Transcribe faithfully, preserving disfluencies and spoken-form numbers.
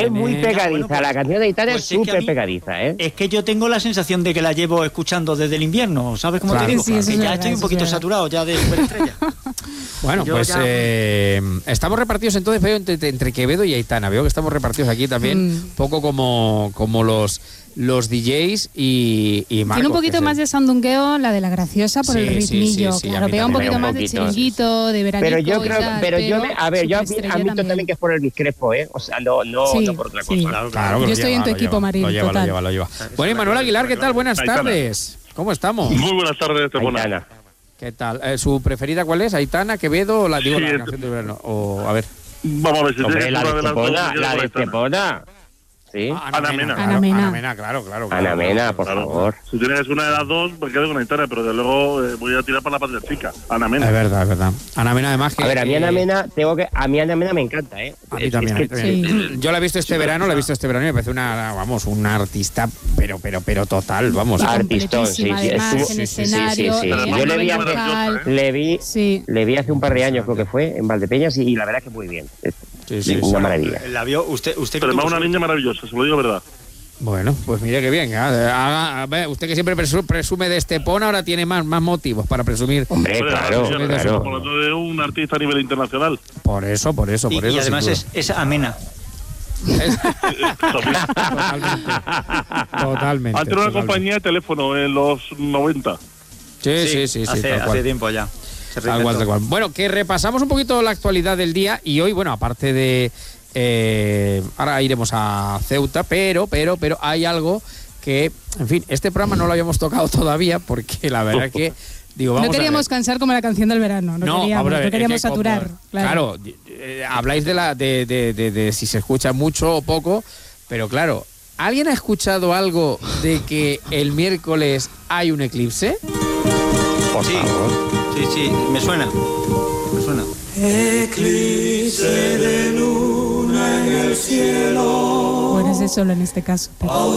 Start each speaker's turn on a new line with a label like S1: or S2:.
S1: es muy
S2: ¿eh?
S1: pegadiza,
S3: bueno, pues,
S1: la canción de Aitana
S3: pues
S1: es
S3: es que a
S1: súper
S3: mí-
S1: pegadiza, ¿eh?
S3: Es que yo tengo la sensación de que la llevo escuchando desde el invierno, ¿sabes cómo
S2: Claro,
S3: te digo?
S2: sí, eso
S3: que
S4: es
S3: ya
S4: verdad,
S3: estoy un
S4: eso es
S3: poquito
S4: verdad.
S3: saturado ya de Superestrella.
S2: Bueno,
S3: Yo
S2: pues
S3: ya-
S2: eh, estamos repartidos entonces, veo entre, entre Quevedo y Aitana. Veo que estamos repartidos aquí también,
S4: Mm.
S2: un poco como, como los, los D Js y, y Marcos.
S4: Tiene un poquito
S2: que es
S4: más
S2: el-
S4: de sandungueo la de la graciosa por
S2: Sí,
S4: el
S2: sí, sí,
S4: ritmillo.
S2: sí, a
S4: claro,
S2: mí
S4: pega un
S2: también.
S4: poquito
S1: Un
S4: más de
S1: poquito,
S4: chiringuito, de veranito
S1: Pero yo
S4: y
S1: creo,
S4: tal,
S1: pero yo, me, a ver, yo
S4: Superestrella
S1: admito también que es por el Crespo, ¿eh? O sea, no, no,
S4: Sí,
S1: no por otra
S4: sí.
S1: cosa.
S3: Claro,
S2: Claro, que
S4: Yo
S2: lo
S4: estoy en tu
S2: lo
S4: equipo, Marín,
S2: Lo lleva,
S4: total.
S2: lo lleva, lo lleva. Bueno, y Manuel Aguilar, ¿qué tal? Buenas
S5: Aitana.
S2: tardes. ¿Cómo estamos?
S5: Muy buenas tardes, Estepona.
S1: Aitana.
S2: ¿Qué tal? Eh, ¿Su preferida cuál es? ¿Aitana, Quevedo o la, digo,
S5: Sí,
S2: la
S5: es-
S2: canción de verano? O, a ver.
S5: Vamos a ver si
S1: Hombre,
S5: tienes
S1: la
S5: una
S1: de
S5: de las dos,
S1: Estepona,
S5: me quedo
S1: la
S5: con
S1: de
S5: Aitana.
S1: Estepona. Sí.
S5: Ana Mena.
S2: Claro,
S4: Ana Mena.
S2: Ana Mena, claro, claro. claro,
S1: Ana Mena,
S2: claro,
S1: por
S2: claro.
S1: favor.
S5: Si tienes una de las dos, me quedo con Aitana, pero de luego eh, voy a tirar para la patria chica. Ana Mena.
S2: Es verdad, es verdad. Ana Mena, además que...
S1: A ver, a mí Ana
S2: eh,
S1: Mena, tengo que, a mí Ana Mena me encanta, ¿eh?
S2: A mí
S1: Es-
S2: también, a mí
S1: es que-
S2: también. Yo la he visto este verano, la he visto este verano y me parece una, vamos, una artista, pero, pero, pero total, vamos.
S4: Y
S1: Artistón, sí,
S4: completísima,
S1: sí,
S4: además,
S1: estuvo-
S4: en
S1: sí, sí,
S4: escenario,
S1: sí, sí, sí.
S4: eh,
S5: Pero
S4: a
S1: Yo le
S4: nivel
S1: vi hace-
S4: vocal.
S1: Le vi,
S4: Sí.
S1: le vi hace un par de años, creo que fue, en Valdepeñas, y, y la verdad que muy bien. Es
S2: Sí, sí,
S1: una
S2: sí.
S1: maravilla.
S3: La vio usted, usted que
S5: Pero además
S3: tuvo
S5: una
S3: su-
S5: niña maravillosa, se lo digo verdad.
S2: Bueno, pues mire qué bien. Haga- a ver, usted que siempre presu- presume de Estepona, ahora tiene más, más motivos para presumir.
S1: Hombre,
S5: Hombre,
S1: claro,
S5: sí, sí,
S1: claro.
S5: Estamos hablando de un artista a nivel internacional.
S2: Por eso, por eso,
S3: y,
S2: por eso.
S3: y además
S2: sin
S3: es, es amena.
S2: duda. Es- totalmente. Totalmente.
S5: Antes era una
S2: totalmente.
S5: compañía de teléfono en los noventa.
S2: Sí, sí, sí, sí,
S3: hace,
S2: tal
S3: hace
S2: cual.
S3: tiempo ya. Se
S2: Tal cual,
S3: reinventó.
S2: tal cual. Bueno, que repasamos un poquito la actualidad del día y hoy, bueno, aparte de... eh, ahora iremos a Ceuta, pero, pero, pero hay algo que, en fin, este programa no lo habíamos tocado todavía porque la verdad que, digo, vamos
S4: No queríamos
S2: a ver.
S4: cansar como la canción del verano, no, queríamos,
S2: vamos a ver,
S4: no
S2: es
S4: queríamos
S2: que como-
S4: saturar.
S2: Claro, eh, habláis de, la, de, de, de, de si se escucha mucho o poco, pero claro, ¿alguien ha escuchado algo de que el miércoles hay un eclipse?
S1: Por
S3: Sí.
S1: favor.
S3: Sí, sí, me suena. Me suena.
S4: Bueno, es de solo en este caso. pero-